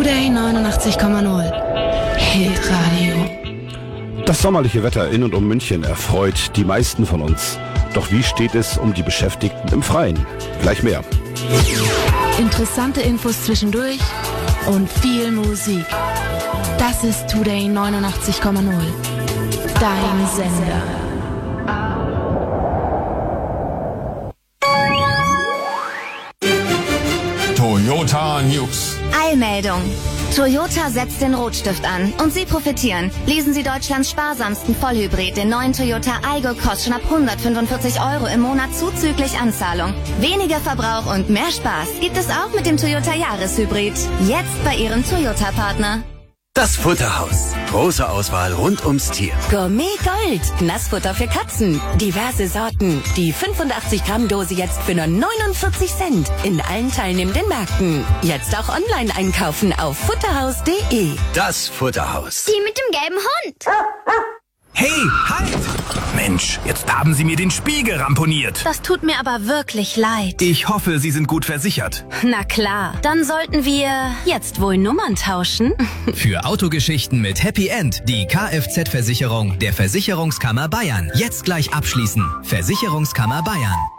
Today 89,0 Hitradio. Das sommerliche Wetter in und um München erfreut die meisten von uns. Doch wie steht es um die Beschäftigten im Freien? Gleich mehr. Interessante Infos zwischendurch und viel Musik. Das ist Today 89,0. Dein Sender. Toyota News. Eilmeldung. Toyota setzt den Rotstift an und Sie profitieren. Lesen Sie Deutschlands sparsamsten Vollhybrid, den neuen Toyota Aygo, kostet schon ab 145 € im Monat zuzüglich Anzahlung. Weniger Verbrauch und mehr Spaß gibt es auch mit dem Toyota Jahreshybrid. Jetzt bei Ihrem Toyota-Partner. Das Futterhaus. Große Auswahl rund ums Tier. Gourmet Gold. Nassfutter für Katzen. Diverse Sorten. Die 85-Gramm-Dose jetzt für nur 49 Cent. In allen teilnehmenden Märkten. Jetzt auch online einkaufen auf futterhaus.de. Das Futterhaus. Die mit dem gelben Hund. Hey, halt! Mensch, jetzt haben Sie mir den Spiegel ramponiert. Das tut mir aber wirklich leid. Ich hoffe, Sie sind gut versichert. Na klar, dann sollten wir jetzt wohl Nummern tauschen. Für Autogeschichten mit Happy End die Kfz-Versicherung der Versicherungskammer Bayern. Jetzt gleich abschließen. Versicherungskammer Bayern.